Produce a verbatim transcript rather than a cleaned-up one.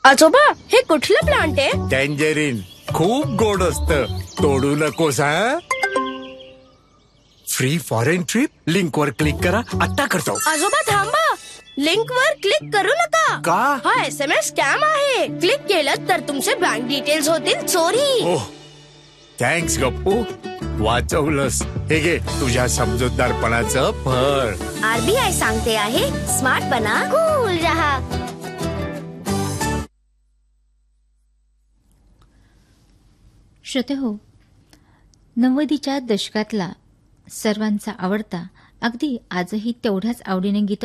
आजोबा हे कुठलं प्लांट आहे? टँजरीन खूप गोड असतं, तोडू नकोस हा. फ्री फॉरेन ट्रिप लिंक वर क्लिक करा, आता करतो. आजोबा थांबा, लिंक वर क्लिक करू नका. का? हा एस एम एस स्कॅम आहे. क्लिक केलं तर तुमचे बँक डिटेल्स होतील चोरी. ओह, थँक्स गप्पू, वाचवलंस. हे घे तुझ्या समजूतदारपणाचं फळ. आरबीआय सांगते आहे, स्मार्ट बना, कूल रहा. श्रोते हो, नव्वदीच्या दशकातला सर्वांचा आवडता, अगदी आजही तेवढ्याच आवडीने गीत